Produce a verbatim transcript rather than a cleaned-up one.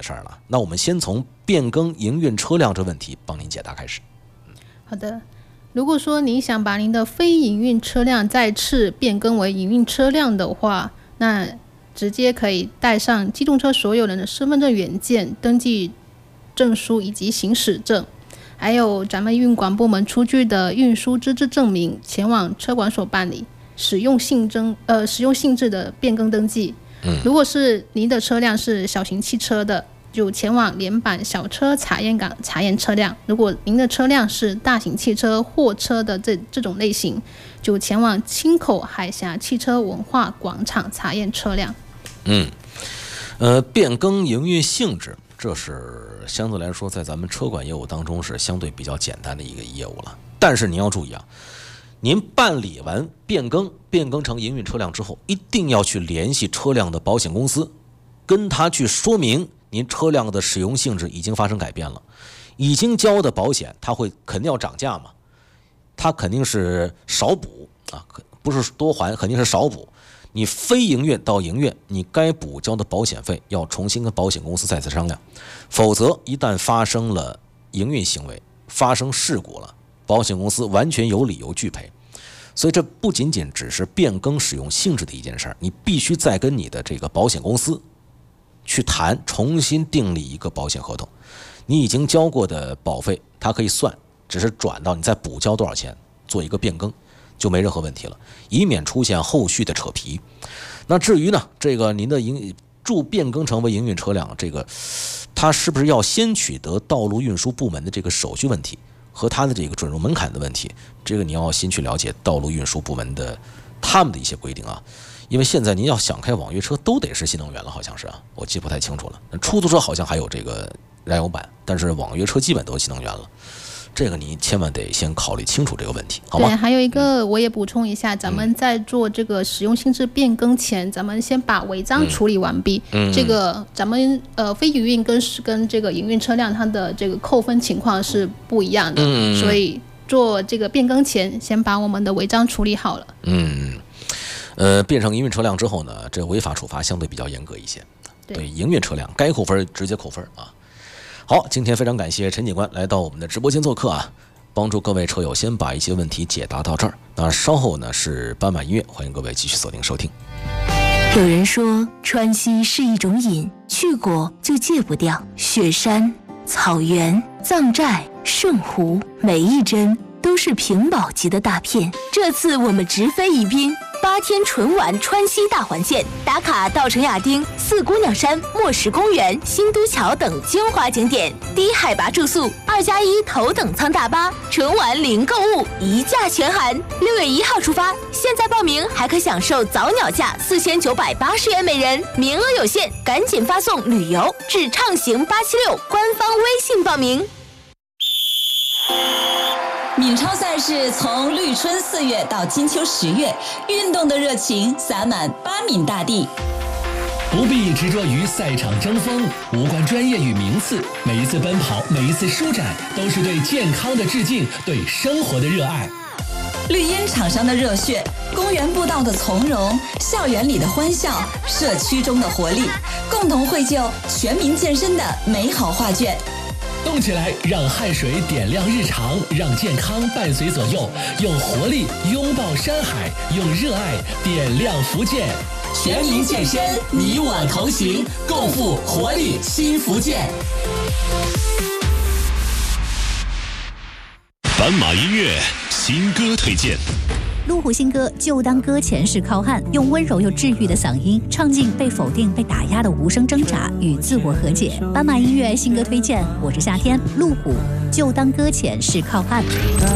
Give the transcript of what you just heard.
事儿了。那我们先从变更营运车辆这问题帮您解答开始。 好的，如果说您想把您的非营运车辆再次变更为营运车辆的话，那直接可以带上机动车所有人的身份证原件、登记证书以及行驶证，还有咱们运管部门出具的运输资质证明，前往车管所办理使用性征呃使用性质的变更登记。嗯，如果是您的车辆是小型汽车的，就前往联板小车查验岗查验车辆；如果您的车辆是大型汽车、货车的这这种类型，就前往青口海峡汽车文化广场查验车辆。 嗯，呃，变更营运性质，这是相对来说在咱们车管业务当中是相对比较简单的一个业务了。但是您要注意啊，您办理完变更，变更成营运车辆之后，一定要去联系车辆的保险公司，跟他去说明您车辆的使用性质已经发生改变了，已经交的保险它会肯定要涨价嘛，它肯定是少补啊，不是多还，肯定是少补。你非营运到营运，你该补交的保险费要重新跟保险公司再次商量，否则一旦发生了营运行为，发生事故了，保险公司完全有理由拒赔。所以这不仅仅只是变更使用性质的一件事儿，你必须再跟你的这个保险公司去谈，重新订立一个保险合同。你已经交过的保费它可以算，只是转到你再补交多少钱做一个变更，就没任何问题了，以免出现后续的扯皮。那至于呢，这个您的营注变更成为营运车辆，这个它是不是要先取得道路运输部门的这个手续问题和它的这个准入门槛的问题，这个你要先去了解道路运输部门的他们的一些规定啊。因为现在您要想开网约车都得是新能源了，好像是啊，我记不太清楚了。出租车好像还有这个燃油版，但是网约车基本都是新能源了。这个你千万得先考虑清楚这个问题，好吗？ 对，还有一个我也补充一下，咱们在做这个使用性质变更前，咱们先把违章处理完毕。嗯，这个咱们呃非营运跟跟这个营运车辆它的这个扣分情况是不一样的，嗯，所以做这个变更前，先把我们的违章处理好了。 嗯，呃，变成营运车辆之后呢，这违法处罚相对比较严格一些。对，对营运车辆该扣分直接扣分啊。好，今天非常感谢陈警官来到我们的直播间做客啊，帮助各位车友先把一些问题解答到这儿。那稍后呢是斑马音乐，欢迎各位继续锁定收听。 有人说川西是一种瘾，去过就戒不掉。雪山、草原、藏寨、圣湖，每一帧都是屏保级的大片。这次我们直飞宜宾，八天纯玩川西大环线，打卡稻城亚丁、四姑娘山、墨石公园、新都桥等精华景点，低海拔住宿，二加一头等舱大巴，纯玩零购物，一价全含。六月一号出发，现在报名还可享受早鸟价四千九百八十元每人，名额有限，赶紧发送旅游至畅行八七六官方微信报名。 闽超赛事从绿春四月到金秋十月，运动的热情洒满巴闽大地。 不必执着于赛场争锋，无关专业与名次，每一次奔跑，每一次舒展，都是对健康的致敬，对生活的热爱。 绿茵场上的热血，公园步道的从容，校园里的欢笑，社区中的活力，共同绘就全民健身的美好画卷。 动起来，让汗水点亮日常，让健康伴随左右，用活力拥抱山海，用热爱点亮福建。 全民健身，你我同行，共赴活力新福建。 斑马音乐新歌推荐。 路虎新歌就当搁浅是靠岸，用温柔又治愈的嗓音，唱尽被否定、被打压的无声挣扎与自我和解。斑马音乐新歌推荐，我是夏天，路虎就当搁浅是靠岸。